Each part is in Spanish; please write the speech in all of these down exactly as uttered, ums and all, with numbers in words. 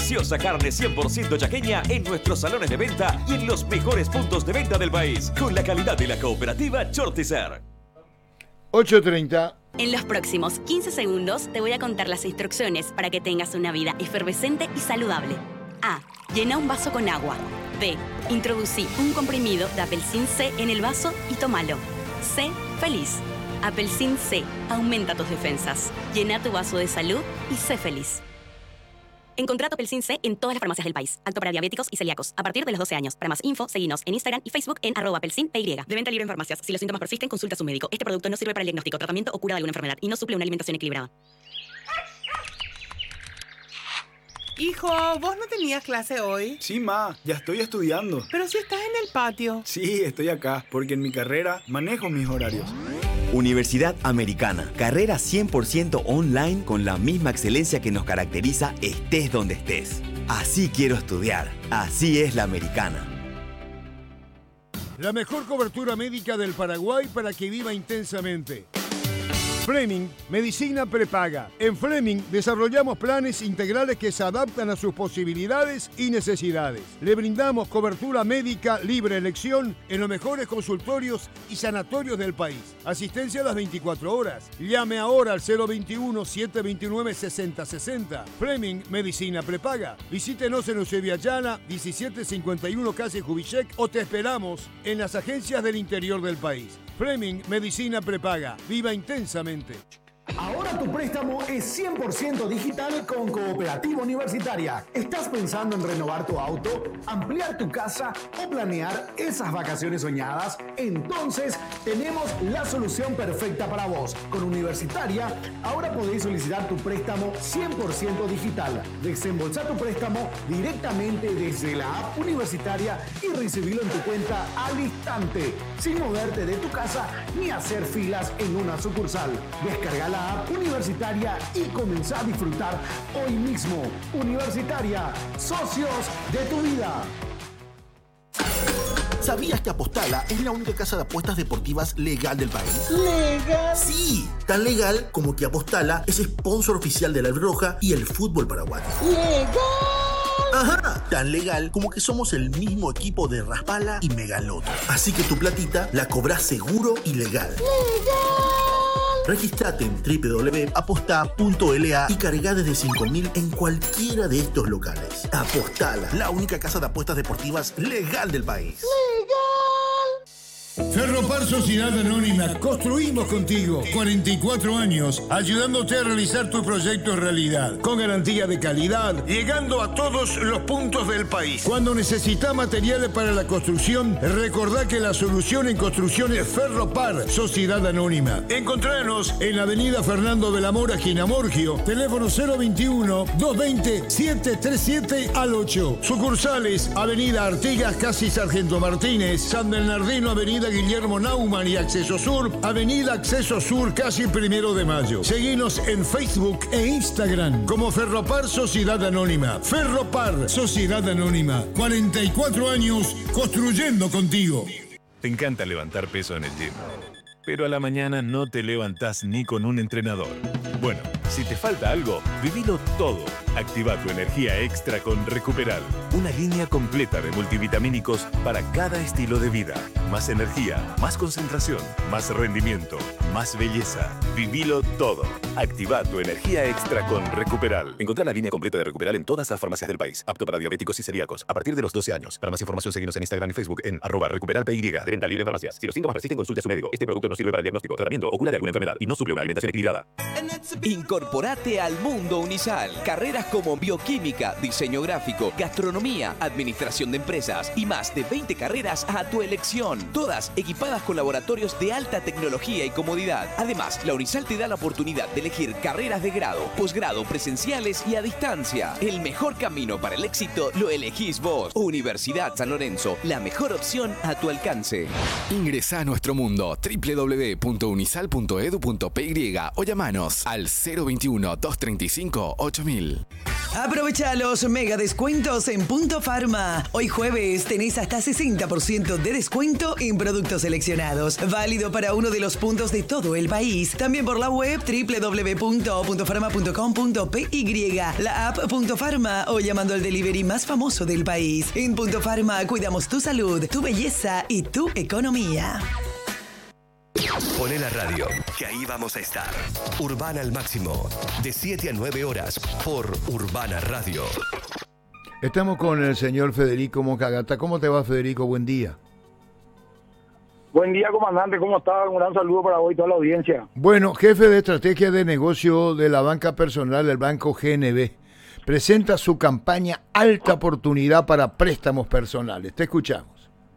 deliciosa carne cien por ciento chaqueña en nuestros salones de venta y en los mejores puntos de venta del país, con la calidad de la cooperativa Chortizer. ocho treinta. En los próximos quince segundos te voy a contar las instrucciones para que tengas una vida efervescente y saludable. A. Llena un vaso con agua. B. Introducí un comprimido de Apelsin C en el vaso y tómalo. C. Feliz. Apelsin C. Aumenta tus defensas. Llena tu vaso de salud y sé feliz. Encontrá tu Apelsin C en todas las farmacias del país. Apto para diabéticos y celíacos. A partir de los doce años. Para más info, seguinos en Instagram y Facebook en arroba apelsinpy. De venta libre en farmacias. Si los síntomas persisten, consulta a su médico. Este producto no sirve para el diagnóstico, tratamiento o cura de alguna enfermedad y no suple una alimentación equilibrada. Hijo, ¿vos no tenías clase hoy? Sí, ma, ya estoy estudiando. Pero si estás en el patio. Sí, estoy acá, porque en mi carrera manejo mis horarios. Universidad Americana. Carrera cien por ciento online con la misma excelencia que nos caracteriza estés donde estés. Así quiero estudiar. Así es la Americana. La mejor cobertura médica del Paraguay para que viva intensamente. Fleming, medicina prepaga. En Fleming desarrollamos planes integrales que se adaptan a sus posibilidades y necesidades. Le brindamos cobertura médica libre elección en los mejores consultorios y sanatorios del país. Asistencia a las veinticuatro horas. Llame ahora al cero veintiuno, setecientos veintinueve, sesenta sesenta. Fleming, medicina prepaga. Visítenos en Eusebia Llana, diecisiete cincuenta y uno calle Kubitschek o te esperamos en las agencias del interior del país. Fleming, medicina prepaga. Viva intensamente. Ahora tu préstamo es cien por ciento digital con Cooperativa Universitaria. ¿Estás pensando en renovar tu auto, ampliar tu casa o planear esas vacaciones soñadas? Entonces tenemos la solución perfecta para vos. Con Universitaria, ahora podéis solicitar tu préstamo cien por ciento digital. Desembolsar tu préstamo directamente desde la app Universitaria y recibirlo en tu cuenta al instante, sin moverte de tu casa ni hacer filas en una sucursal. Descarga la app Universitaria y comenzá a disfrutar hoy mismo. Universitaria, socios de tu vida. ¿Sabías que Apostala es la única casa de apuestas deportivas legal del país? ¿Legal? Sí, tan legal como que Apostala es sponsor oficial de la Roja y el fútbol paraguayo. ¡Legal! Ajá, tan legal como que somos el mismo equipo de Raspala y Megaloto. Así que tu platita la cobrás seguro y legal. ¡Legal! Registrate en doble u doble u doble u punto aposta punto l a y cargá desde cinco mil en cualquiera de estos locales. Apostala, la única casa de apuestas deportivas legal del país. Ferropar Sociedad Anónima, construimos contigo. cuarenta y cuatro años ayudándote a realizar tu proyecto en realidad, con garantía de calidad, llegando a todos los puntos del país. Cuando necesitas materiales para la construcción, recordá que la solución en construcción es Ferropar Sociedad Anónima. Encontranos en la avenida Fernando de la Mora, Ginamorgio, teléfono cero veintiuno, doscientos veinte, setecientos treinta y siete al ocho. Sucursales, avenida Artigas, casi Sargento Martínez, San Bernardino, avenida Guillermo Naumann y Acceso Sur, avenida Acceso Sur, casi Primero de Mayo. Seguinos en Facebook e Instagram como Ferropar Sociedad Anónima. Ferropar Sociedad Anónima, cuarenta y cuatro años construyendo contigo. Te encanta levantar peso en el gym, pero a la mañana no te levantás ni con un entrenador. Bueno, si te falta algo, vivilo todo. Activa tu energía extra con Recuperal, una línea completa de multivitamínicos para cada estilo de vida. Más energía, más concentración, más rendimiento, más belleza. Vivilo todo. Activa tu energía extra con Recuperal. Encontrá la línea completa de Recuperal en todas las farmacias del país. Apto para diabéticos y celíacos. A partir de los doce años. Para más información, seguinos en Instagram y Facebook en arroba recuperalpy. De venta libre en farmacias. Si los síntomas persisten, consulte a su médico. Este producto no sirve para el diagnóstico, tratamiento o cura de alguna enfermedad y no suple una alimentación equilibrada. Incorporate al mundo Unisal. Carreras como bioquímica, diseño gráfico, gastronomía, administración de empresas y más de veinte carreras a tu elección. Todas equipadas con laboratorios de alta tecnología y comodidad. Además, la Unisal te da la oportunidad de elegir carreras de grado, posgrado, presenciales y a distancia. El mejor camino para el éxito lo elegís vos. Universidad San Lorenzo, la mejor opción a tu alcance. Ingresá a nuestro mundo doble u doble u doble u punto unisal punto edu punto p y o llamanos al cero veintiuno, doscientos treinta y cinco, ocho mil. Aprovecha los mega descuentos en Punto Pharma. Hoy jueves tenés hasta sesenta por ciento de descuento en productos seleccionados. Válido para uno de los puntos de todo el país. También por la web doble u doble u doble u punto punto pharma punto com punto p y, la app Punto Pharma o llamando al delivery más famoso del país. En Punto Pharma cuidamos tu salud, tu belleza y tu economía. Poné la radio, que ahí vamos a estar. Urbana al máximo, de siete a nueve horas por Urbana Radio. Estamos con el señor Federico Mocagata. ¿Cómo te va, Federico? Buen día. Buen día, comandante. ¿Cómo está? Un gran saludo para hoy y toda la audiencia. Bueno, jefe de estrategia de negocio de la banca personal, el Banco G N B, presenta su campaña Alta Oportunidad para Préstamos Personales. Te escuchamos.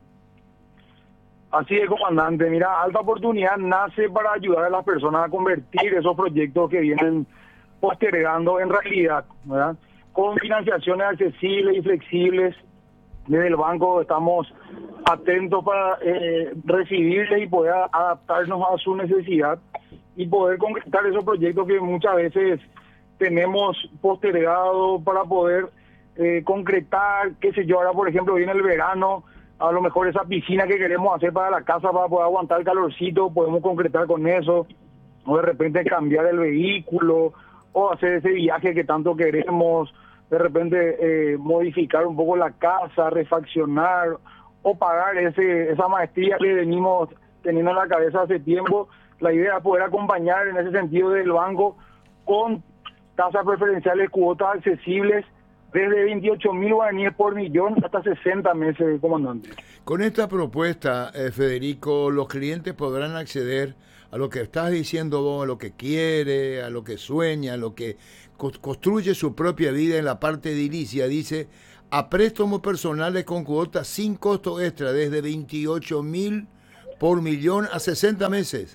Así es, comandante. Mira, Alta Oportunidad nace para ayudar a las personas a convertir esos proyectos que vienen postergando en realidad, ¿verdad? Con financiaciones accesibles y flexibles. Desde el banco estamos atentos para eh, recibirles y poder adaptarnos a su necesidad y poder concretar esos proyectos que muchas veces tenemos postergado para poder eh, concretar, qué sé yo, ahora por ejemplo viene el verano, a lo mejor esa piscina que queremos hacer para la casa para poder aguantar el calorcito, podemos concretar con eso, o de repente cambiar el vehículo, o hacer ese viaje que tanto queremos, de repente eh, modificar un poco la casa, refaccionar, o pagar ese esa maestría que venimos teniendo en la cabeza hace tiempo. La idea es poder acompañar en ese sentido del banco con tasas preferenciales, cuotas accesibles, desde veintiocho mil guaraníes por millón hasta sesenta meses, comandante. Con esta propuesta, eh, Federico, los clientes podrán acceder a lo que estás diciendo vos, a lo que quiere, a lo que sueña, a lo que co- construye su propia vida en la parte edilicia. Dice, a préstamos personales con cuotas sin costo extra, desde veintiocho mil por millón a sesenta meses.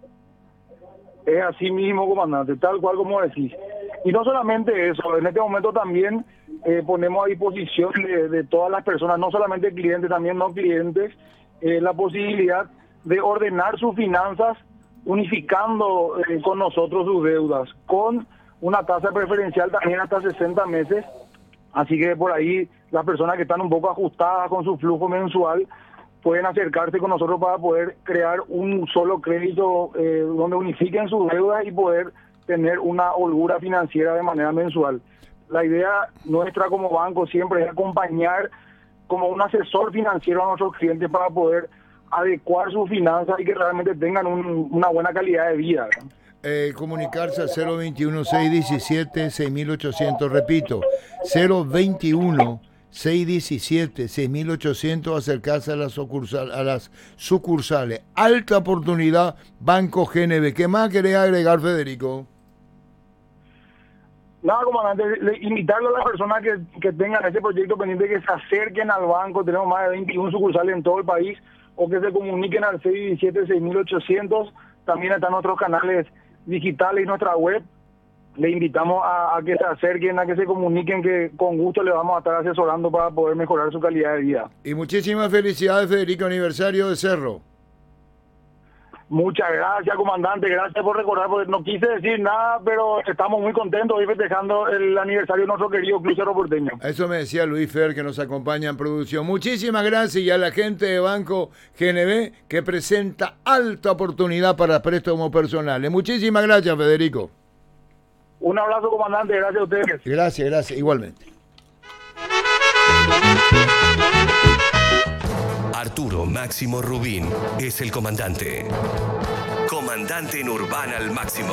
Es así mismo, comandante, tal cual como decís. Y no solamente eso, en este momento también eh, ponemos a disposición de, de todas las personas, no solamente clientes, también no clientes, eh, la posibilidad de ordenar sus finanzas unificando eh, con nosotros sus deudas, con una tasa preferencial también hasta sesenta meses. Así que por ahí las personas que están un poco ajustadas con su flujo mensual pueden acercarse con nosotros para poder crear un solo crédito eh, donde unifiquen sus deudas y poder tener una holgura financiera de manera mensual. La idea nuestra como banco siempre es acompañar como un asesor financiero a nuestros clientes para poder adecuar sus finanzas y que realmente tengan un, una buena calidad de vida. Eh, comunicarse al cero veintiuno, seiscientos diecisiete, seis mil ochocientos, repito, cero veintiuno, seiscientos diecisiete, seis mil ochocientos, acercarse a las, sucursal, a las sucursales. Alta Oportunidad, Banco G N B. ¿Qué más querés agregar, Federico? Nada, comandante, le, invitarle a las personas que, que tengan ese proyecto pendiente que se acerquen al banco. Tenemos más de veintiuna sucursales en todo el país, o que se comuniquen al seis diecisiete, seis mil ochocientos. También están nuestros canales digitales y nuestra web. Le invitamos a, a que se acerquen, a que se comuniquen, que con gusto le vamos a estar asesorando para poder mejorar su calidad de vida. Y muchísimas felicidades, Federico, aniversario de Cerro. Muchas gracias, comandante, gracias por recordar, porque no quise decir nada, pero estamos muy contentos hoy festejando el aniversario de nuestro querido Club Cerro Porteño. Eso me decía Luis Fer, que nos acompaña en producción. Muchísimas gracias, y a la gente de Banco G N B, que presenta Alta Oportunidad para préstamos personales. Muchísimas gracias, Federico. Un abrazo, comandante, gracias a ustedes. Gracias, gracias, igualmente. Arturo Máximo Rubín es el comandante. Comandante en Urbana al máximo.